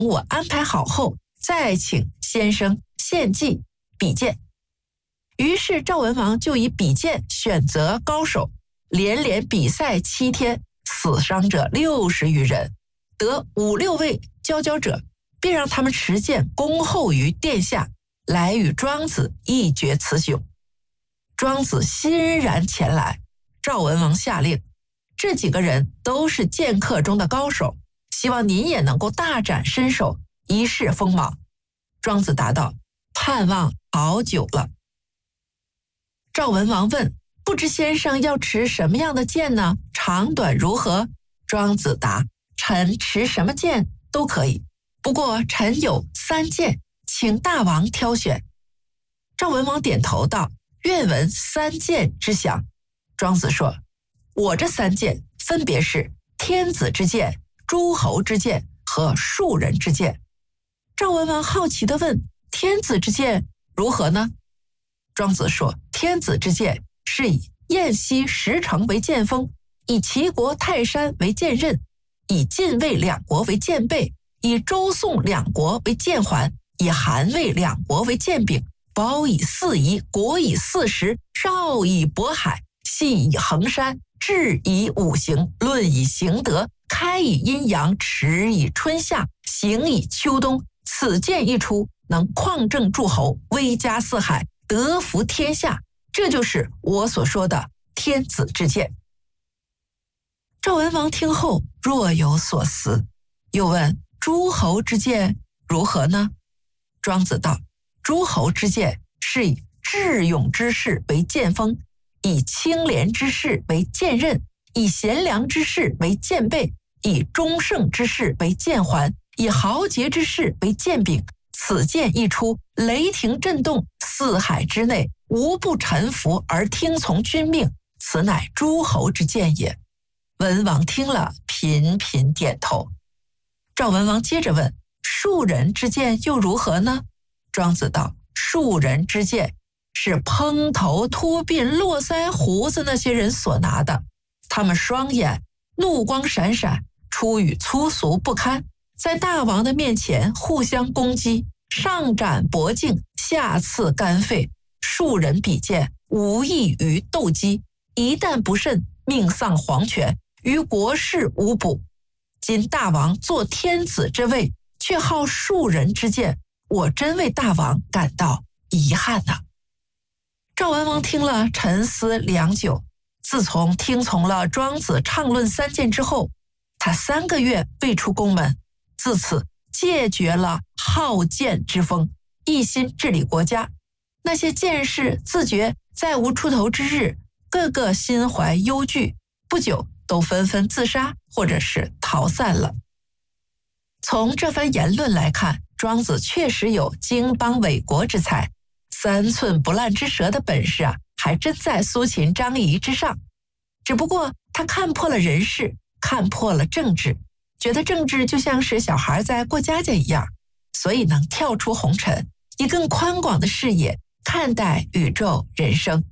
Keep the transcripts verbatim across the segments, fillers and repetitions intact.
我安排好后，再请先生献计比剑。于是赵文王就以比剑选择高手，连连比赛七天，死伤者六十余人，得五六位佼佼者，便让他们持剑恭候于殿下，来与庄子一决雌雄。庄子欣然前来，赵文王下令，这几个人都是剑客中的高手，希望您也能够大展身手，一试锋芒。庄子答道，盼望好久了。赵文王问，不知先生要持什么样的剑呢？长短如何？庄子答，臣持什么剑都可以，不过臣有三剑，请大王挑选。赵文王点头道，愿闻三剑之详。庄子说，我这三剑分别是天子之剑、诸侯之剑和庶人之剑。赵文王好奇地问，天子之剑如何呢？庄子说，天子之剑是以燕西十城为剑锋，以齐国泰山为剑刃，以晋魏两国为剑背，以周宋两国为剑环，以韩魏两国为剑柄，包以四夷，国以四时，少以渤海，细以衡山，治以五行，论以行德，开以阴阳，持以春夏，行以秋冬。此剑一出，能匡正诸侯，威加四海，得服天下，这就是我所说的天子之剑。赵文王听后若有所思，又问，诸侯之剑如何呢？庄子道，诸侯之剑是以智勇之士为剑锋，以清廉之士为剑刃，以贤良之士为剑背，以忠胜之士为剑环，以豪杰之士为剑柄。此剑一出，雷霆震动，四海之内无不臣服而听从君命，此乃诸侯之剑也。文王听了，频频点头。赵文王接着问，庶人之剑又如何呢？庄子道，庶人之剑是蓬头秃鬓络腮胡子那些人所拿的，他们双眼怒光闪闪，出语粗俗不堪，在大王的面前互相攻击，上斩脖颈，下刺肝肺，庶人比剑无异于斗鸡，一旦不慎，命丧黄泉，于国事无补。今大王做天子之位，却好庶人之剑，我真为大王感到遗憾呐、啊。赵文王听了，沉思良久。自从听从了庄子畅论三剑之后，他三个月未出宫门，自此戒绝了好剑之风，一心治理国家。那些剑士自觉再无出头之日，个个心怀忧惧，不久都纷纷自杀或者是逃散了。从这番言论来看，庄子确实有经邦纬国之才，三寸不烂之舌的本事啊，还真在苏秦、张仪之上。只不过他看破了人事，看破了政治，觉得政治就像是小孩在过家家一样，所以能跳出红尘，以更宽广的视野看待宇宙人生。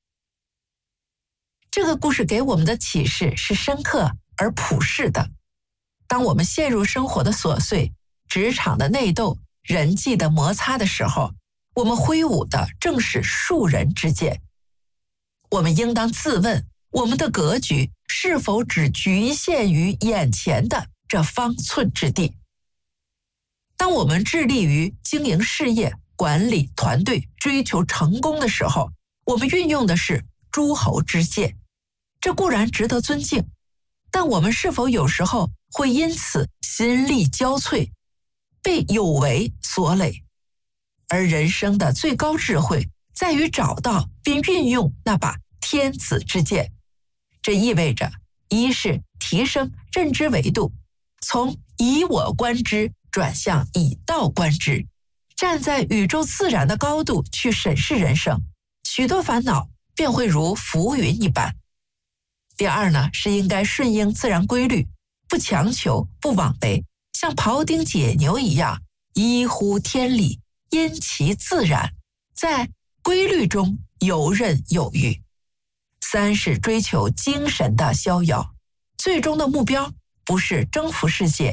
这个故事给我们的启示是深刻而普世的。当我们陷入生活的琐碎、职场的内斗、人际的摩擦的时候，我们挥舞的正是庶人之剑。我们应当自问，我们的格局是否只局限于眼前的这方寸之地？当我们致力于经营事业、管理团队、追求成功的时候，我们运用的是诸侯之剑，这固然值得尊敬，但我们是否有时候会因此心力交瘁，被有为所累？而人生的最高智慧在于找到并运用那把天子之剑。这意味着，一是提升认知维度，从以我观之转向以道观之，站在宇宙自然的高度去审视人生，许多烦恼便会如浮云一般。第二呢，是应该顺应自然规律，不强求，不妄为，像庖丁解牛一样，依乎天理，因其自然，在规律中游刃有余。三是追求精神的逍遥，最终的目标不是征服世界，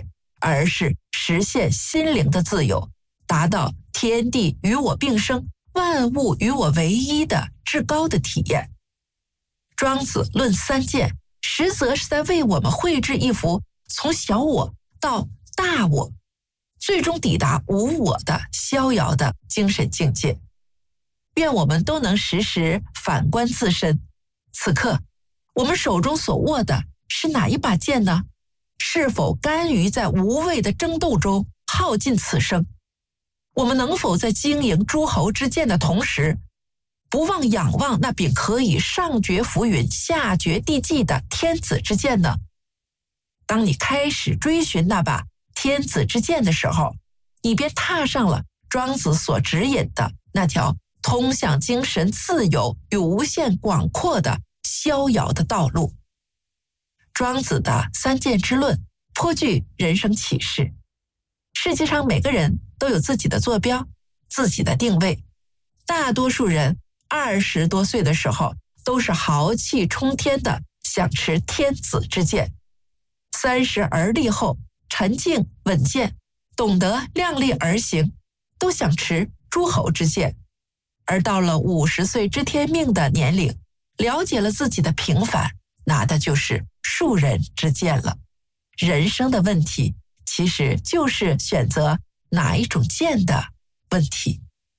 而是实现心灵的自由，达到天地与我并生，万物与我为一的至高的体验。庄子论三件，实则是在为我们绘制一幅从小我到大我，最终抵达无我的逍遥的精神境界。愿我们都能时时反观自身，此刻我们手中所握的是哪一把剑呢？是否甘于在无谓的争斗中耗尽此生？我们能否在经营诸侯之剑的同时，不忘仰望那柄可以上绝浮云下绝地际的天子之剑呢？当你开始追寻那把天子之剑的时候，你便踏上了庄子所指引的那条通向精神自由与无限广阔的逍遥的道路。庄子的三剑之论颇具人生启示。世界上每个人都有自己的坐标，自己的定位。大多数人二十多岁的时候都是豪气冲天的想持天子之剑，三十而立后沉静稳健，懂得量力而行，都想持诸侯之剑。而到了五十岁知天命的年龄，了解了自己的平凡，拿的就是庶人之剑了。人生的问题其实就是选择哪一种剑的问题。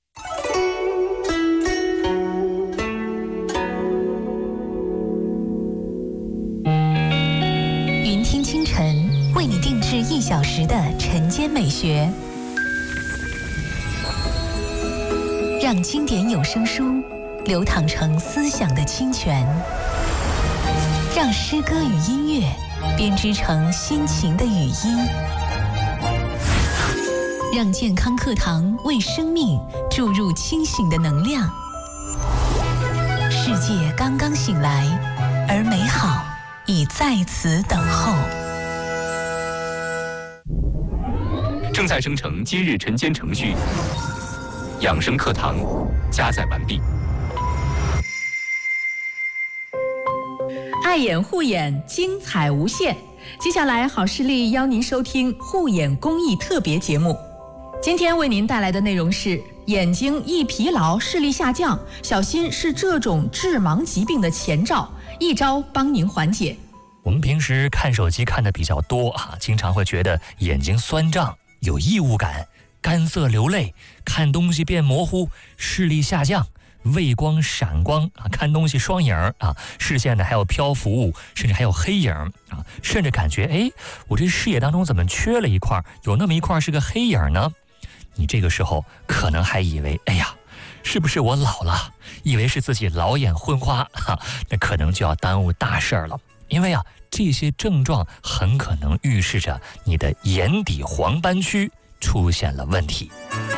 云听清晨为你定制一小时的晨间美学，让经典有声书流淌成思想的清泉，让诗歌与音乐编织成心情的语音，让健康课堂为生命注入清醒的能量。世界刚刚醒来，而美好已在此等候。 正在生成今日晨间程序，养生课堂加载完毕。 爱眼护眼，精彩无限。接下来，好视力邀您收听护眼公益特别节目。今天为您带来的内容是：眼睛易疲劳、视力下降，小心是这种致盲疾病的前兆，一招帮您缓解。 我们平时看手机看的比较多啊，经常会觉得眼睛酸胀、有异物感、干涩流泪，看东西变模糊，视力下降。畏光闪光啊，看东西双影啊，视线呢还有漂浮物，甚至还有黑影啊，甚至感觉哎，我这视野当中怎么缺了一块，有那么一块是个黑影呢？你这个时候可能还以为，哎呀，是不是我老了？以为是自己老眼昏花哈，那可能就要耽误大事儿了。因为啊，这些症状很可能预示着你的眼底黄斑区出现了问题。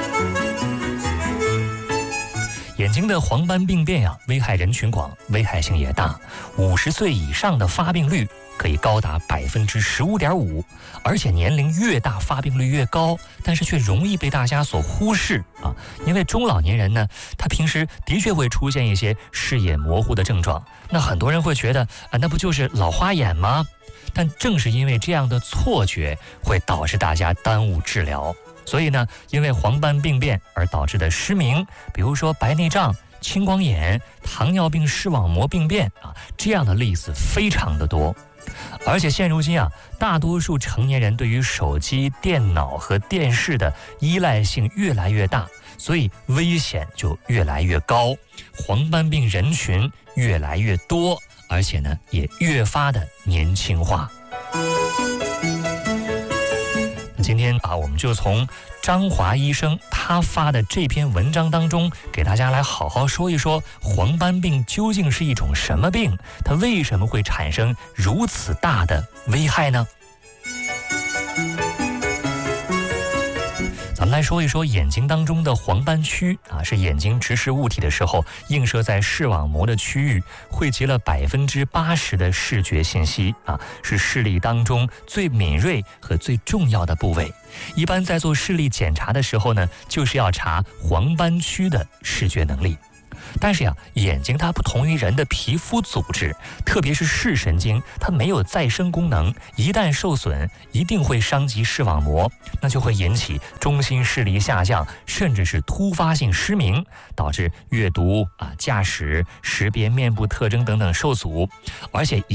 眼睛的黄斑病变呀、啊，危害人群广，危害性也大。五十岁以上的发病率可以高达百分之十五点五，而且年龄越大，发病率越高，但是却容易被大家所忽视啊。因为中老年人呢，他平时的确会出现一些视野模糊的症状，那很多人会觉得啊，那不就是老花眼吗？但正是因为这样的错觉，会导致大家耽误治疗。所以呢，因为黄斑病变而导致的失明，比如说白内障、青光眼、糖尿病视网膜病变啊，这样的例子非常的多。而且现如今啊，大多数成年人对于手机、电脑和电视的依赖性越来越大，所以危险就越来越高，黄斑病人群越来越多，而且呢，也越发的年轻化。今天啊，我们就从张华医生他发的这篇文章当中，给大家来好好说一说黄斑病究竟是一种什么病，它为什么会产生如此大的危害呢？咱们来说一说眼睛当中的黄斑区啊，是眼睛直视物体的时候映射在视网膜的区域，汇集了百分之八十的视觉信息啊，是视力当中最敏锐和最重要的部位。一般在做视力检查的时候呢，就是要查黄斑区的视觉能力。 但是呀，眼睛它不同于人的皮肤组织，特别是视神经，它没有再生功能，一旦受损，一定会伤及视网膜，那就会引起中心视力下降，甚至是突发性失明，导致阅读啊、驾驶、识别面部特征等等受阻，而且